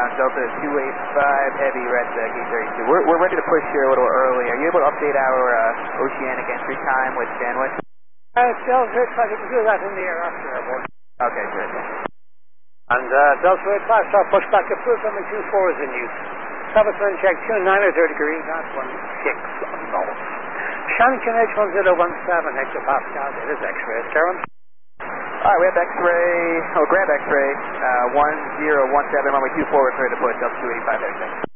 ground, Delta 285 Heavy, red gate 32. We're ready to push here a little early. Are you able to update our oceanic entry time with Sandwich? Delta 85, you can do that in the air after airborne. Okay, good. And Delta 85, start push back approved, and 24 is in use. Travis wind check 29 or 30 degrees, at 16 north. Shannon Edge 1017 hectopascal, it is X-ray, Karen. Alright, we have X-ray, grab X-ray, 1017, runway 24, we're clear to push up 285 X-ray.